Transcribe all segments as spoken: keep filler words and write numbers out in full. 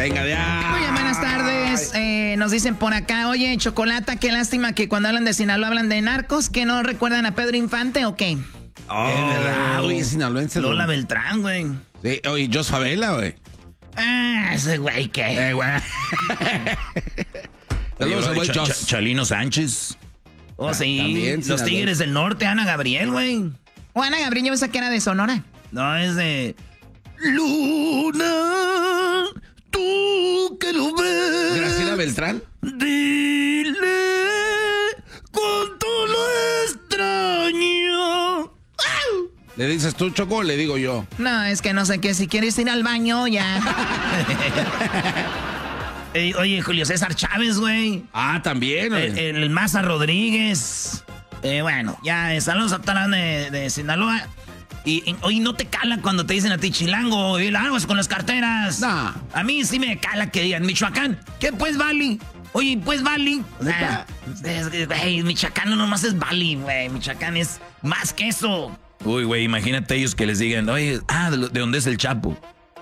Venga, ya. Muy bien, buenas tardes. Eh, nos dicen por acá, oye, Chocolata, qué lástima que cuando hablan de Sinaloa hablan de narcos, ¿que no recuerdan a Pedro Infante o qué? Oh, es verdad, güey, sinaloense. Lola Beltrán, güey. Sí, oye, Jos Favela, güey. Ah, ese güey, ¿qué? Eh, güey. Saludos a Ch Jos. Ch Chalino Sánchez. Oh, ah, sí. También, Los Sinaloa. Tigres del Norte, Ana Gabriel, güey. O Ana Gabriel, yo pensé que era de Sonora. No, es de... Luna, tú que lo ves. Graciela Beltrán. Dile cuánto lo extraño. ¿Le dices tú, Choco, o le digo yo? No, es que no sé qué. Si quieres ir al baño, ya. Ey, oye, Julio César Chávez, güey. Ah, también, güey. El, el, el Maza Rodríguez. Eh, bueno, ya, saludos a todas de, de Sinaloa. Y, y oye, no te cala cuando te dicen a ti chilango y aguas con las carteras. No. A mí sí me cala que digan Michoacán. ¿Qué pues, Bali? Oye, pues, Bali. Ah, güey, Michoacán no nomás es Bali, güey. Michoacán es más que eso. Uy, güey, imagínate ellos que les digan, oye, ah, ¿de, de dónde es el Chapo?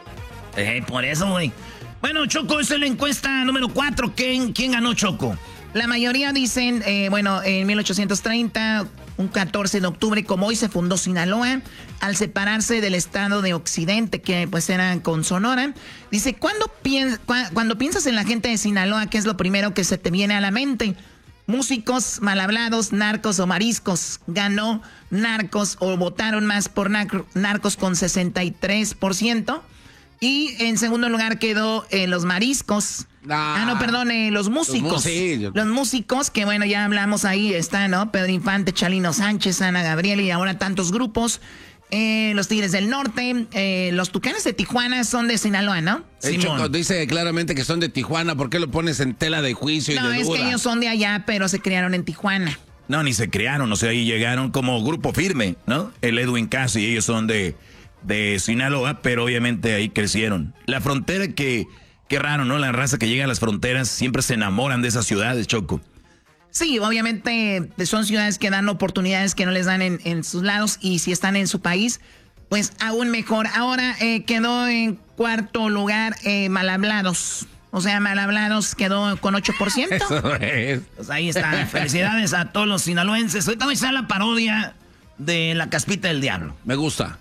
Eh, por eso, güey. Bueno, Choco, esa es la encuesta número cuatro. ¿Quién, quién ganó, Choco? La mayoría dicen, eh, bueno, en mil ochocientos treinta, un catorce de octubre, como hoy se fundó Sinaloa, al separarse del estado de Occidente, que pues era con Sonora. Dice, ¿cuándo, piens cu cuando piensas en la gente de Sinaloa, ¿qué es lo primero que se te viene a la mente? Músicos, mal hablados, narcos o mariscos. Ganó narcos o votaron más por nar narcos con sesenta y tres por ciento. Y en segundo lugar quedó eh, los mariscos. Ah, ah no, perdón, eh, los músicos. Los, sí, yo... los músicos, que bueno, ya hablamos ahí, está, ¿no? Pedro Infante, Chalino Sánchez, Ana Gabriel y ahora tantos grupos. Eh, los Tigres del Norte, eh, los Tucanes de Tijuana son de Sinaloa, ¿no? El Choco dice claramente que son de Tijuana. ¿Por qué lo pones en tela de juicio y no, de duda? No, es que ellos son de allá, pero se criaron en Tijuana. No, ni se crearon, o sea, ahí llegaron como grupo firme, ¿no? El Edwin Cass y ellos son de, de Sinaloa, pero obviamente ahí crecieron. La frontera que, qué raro, ¿no? La raza que llega a las fronteras siempre se enamoran de esas ciudades, Choco. Sí, obviamente son ciudades que dan oportunidades que no les dan en, en sus lados y si están en su país, pues aún mejor. Ahora eh, quedó en cuarto lugar eh, Mal Hablados. O sea, Mal Hablados quedó con ocho por ciento. Eso es. Pues ahí está. Felicidades a todos los sinaloenses. Ahorita voy a hacer la parodia de La Caspita del Diablo. Me gusta.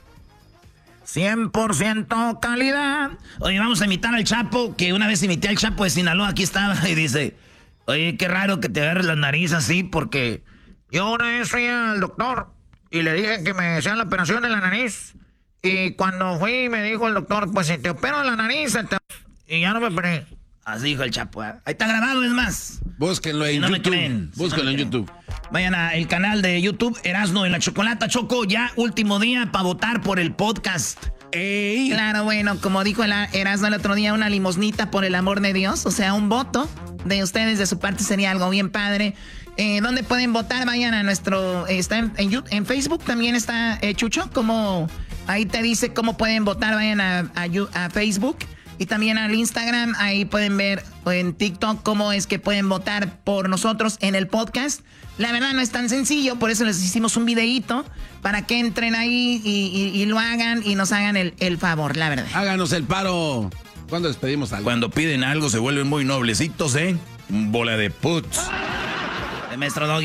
cien por ciento calidad. Oye, vamos a imitar al Chapo, que una vez imité al Chapo de Sinaloa. Aquí estaba y dice... Oye, qué raro que te agarres la nariz así, porque yo una vez fui al doctor y le dije que me hacían la operación de la nariz. Y cuando fui me dijo el doctor, pues si te opero la nariz, te... y ya no me operé. Así dijo el Chapo. ¿eh? Ahí está grabado, es más. Búsquenlo en si no YouTube. Me creen, Búsquenlo si no en YouTube. Vayan al canal de YouTube, Erasno en la Chocolata. Choco, ya último día para votar por el podcast. Ey. Claro, bueno, como dijo el Erasno el otro día, una limosnita por el amor de Dios, o sea, un voto de ustedes, de su parte, sería algo bien padre. Eh, ¿Dónde pueden votar? Vayan a nuestro... Eh, está en, en, en Facebook también está eh, Chucho, como ahí te dice cómo pueden votar. Vayan a, a, a Facebook y también al Instagram. Ahí pueden ver en TikTok cómo es que pueden votar por nosotros en el podcast. La verdad no es tan sencillo, por eso les hicimos un videíto para que entren ahí y, y, y lo hagan y nos hagan el, el favor, la verdad. Háganos el paro. ¿Cuándo despedimos algo? Cuando piden algo se vuelven muy noblecitos, ¿eh? Bola de puts. El maestro Doggy.